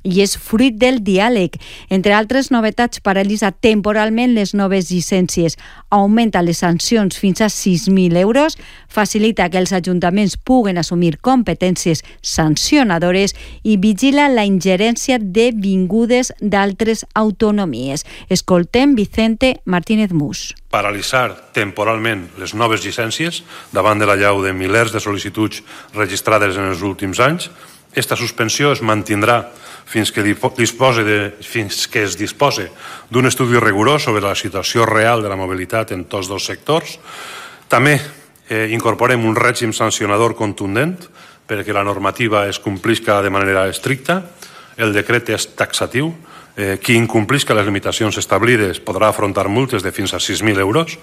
i és fruit del diàleg. Entre altres novetats, paralitza temporalment les noves llicències, augmenta les sancions fins a 6.000 euros, facilita que els ajuntaments puguen assumir competències sancionadores i vigila la ingerència de vingudes d'altres autonomies. Escoltem Vicente Martínez Mus. Paralitzar temporalment les noves llicències davant de l'allau de milers de sol·licituds registrades en els últims anys. Esta suspensió es mantindrà fins que es dispose d'un estudi rigorós sobre la situació real de la mobilitat en tots dos sectors. També incorporem un règim sancionador contundent perquè la normativa es complisca de manera estricta. El decret és taxatiu. Qui incomplisca les limitacions establides podrà afrontar multes de fins a 6.000 euros.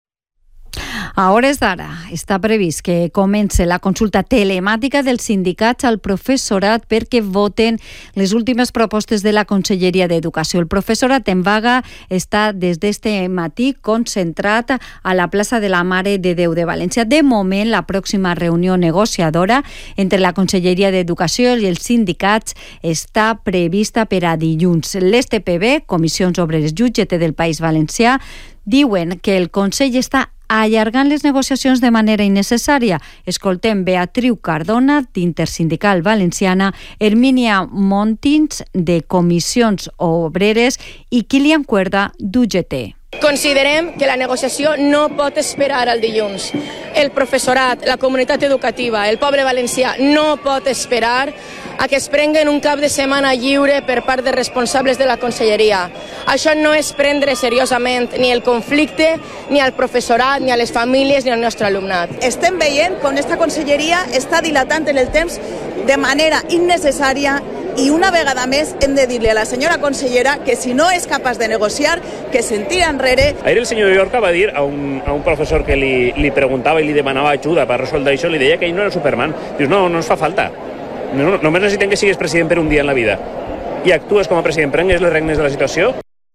A hores d'ara està previst que comence la consulta telemàtica dels sindicats al professorat perquè voten les últimes propostes de la Conselleria d'Educació. El professorat en vaga està des d'este matí concentrat a la plaça de la Mare de Déu de València. De moment, la pròxima reunió negociadora entre la Conselleria d'Educació i els sindicats està prevista per a dilluns. L'STPB, Comissions Obreres i UGT del País Valencià, diuen que el Consell està allargant les negociacions de manera innecessària. Escoltem Beatriu Cardona, d'Intersindical Valenciana, Hermínia Montins, de Comissions Obreres, i Kilian Cuerda, d'UGT. Considerem que la negociació no pot esperar al dilluns. El professorat, la comunitat educativa, el poble valencià no pot esperar a que es prenguen un cap de setmana lliure per part de responsables de la Conselleria. Això no és prendre seriosament ni el conflicte, ni al professorat, ni a les famílies, ni al nostre alumnat. Estem veient com esta Conselleria està dilatant en el temps de manera innecessària i una vegada més hem de dir-li a la senyora consellera que si no és capaç de negociar, que se'n tira enrere. Ayer el senyor Llorca va dir a un professor que li preguntava i li demanava ajuda per resoldre això, li deia que ell no era Superman. Dius, no ens fa falta. Només necessitem que siguis president per un dia en la vida i actues com a president, prengues les regnes de la situació.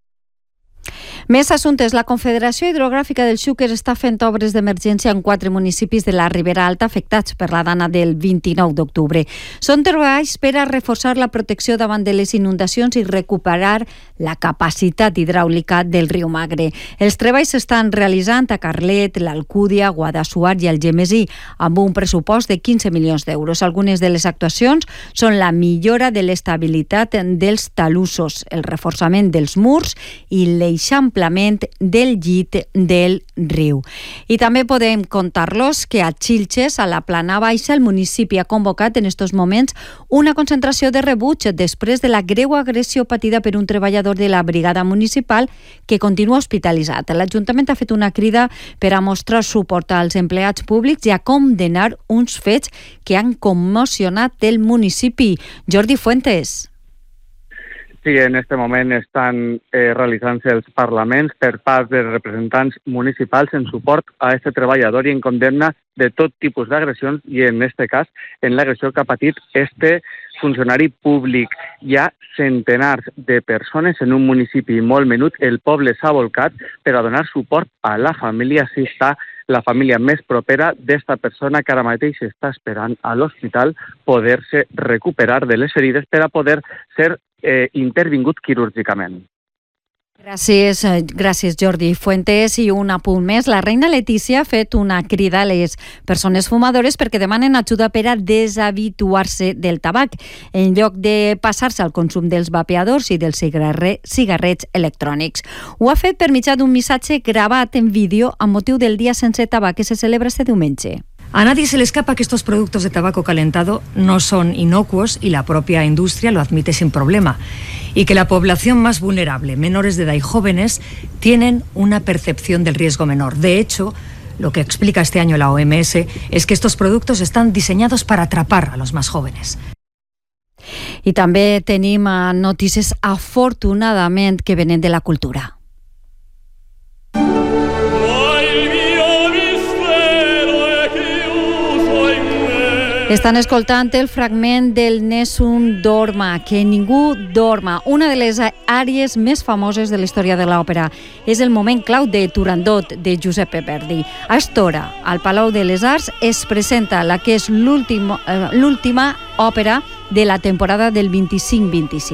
Més assumptes. La Confederació Hidrogràfica del Xúquer està fent obres d'emergència en 4 municipis de la Ribera Alta afectats per la dana del 29 d'octubre. Són treballs per a reforçar la protecció davant de les inundacions i recuperar la capacitat hidràulica del riu Magre. Els treballs s'estan realitzant a Carlet, l'Alcúdia, Guadassuar i el Gemesí, amb un pressupost de 15 milions d'euros. Algunes de les actuacions són la millora de l'estabilitat dels talussos, el reforçament dels murs i l'eixamplament del llit del riu. I també podem contar-los que a Xilxes, a la Plana Baixa, el municipi ha convocat en estos moments una concentració de rebuig després de la greu agressió patida per un treballador de la brigada municipal que continua hospitalitzat. L'Ajuntament ha fet una crida per a mostrar suport als empleats públics i a condenar uns fets que han commocionat el municipi. Jordi Fuentes. Sí, en este moment estan realitzant-se els parlaments per part de representants municipals en suport a aquest treballador i en condemna de tot tipus d'agressions i en aquest cas en l'agressió que ha patit este funcionari públic. Hi ha centenars de persones en un municipi molt menut. El poble s'ha volcat per a donar suport a la família. Així està la família més propera d'esta persona que ara mateix està esperant a l'hospital poder-se recuperar de les ferides per a poder ser intervingut quirúrgicament. Gràcies Jordi Fuentes. I un apunt més, la reina Letícia ha fet una crida a les persones fumadores perquè demanen ajuda per a deshabituar-se del tabac en lloc de passar-se al consum dels vapeadors i dels cigarrets electrònics. Ho ha fet per mitjà d'un missatge gravat en vídeo amb motiu del Dia Sense Tabac que se celebra este diumenge. A nadie se le escapa que estos productos de tabaco calentado no son inocuos y la propia industria lo admite sin problema. Y que la población más vulnerable, menores de edad y jóvenes, tienen una percepción del riesgo menor. De hecho, lo que explica este año la OMS es que estos productos están diseñados para atrapar a los más jóvenes. I també tenim notícies, afortunadament, que venen de la cultura. Estan escoltant el fragment del Nessun Dorma, que ningú dorma, una de les àries més famoses de la història de l'òpera. És el moment clau de Turandot, de Giuseppe Verdi. A estora, al Palau de les Arts, es presenta la que és l'última òpera de la temporada del 25-26.